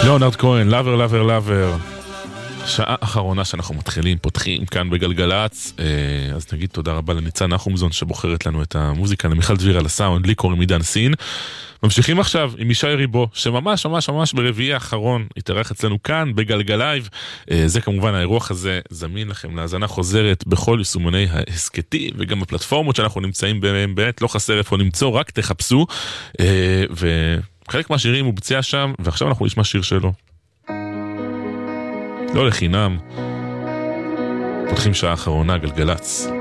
ליאונרד כהן, לאבר, לאבר, לאבר. שעה אחרונה שאנחנו פותחים כאן בגלגלץ. אז נגיד תודה רבה לניצן נחומזון שבוחרת לנו את המוזיקה, למיכל דביר על הסאונד, לי קוראים עידן סין. ממשיכים עכשיו עם ישי ריבו, שממש ממש ממש ברביעי האחרון התארח אצלנו כאן בגלגלייב. זה כמובן האירוח הזה זמין לכם להאזנה חוזרת בכל יישומוני ההסקטים וגם בפלטפורמות שאנחנו נמצאים בהם, באמת לא חסר איפה למצוא, רק תחפשו. וחלק מהשירים הוא ביצע שם, ועכשיו אנחנו נשמע שיר שלו. לא לחינם, פותחים שעה אחרונה גלגלץ.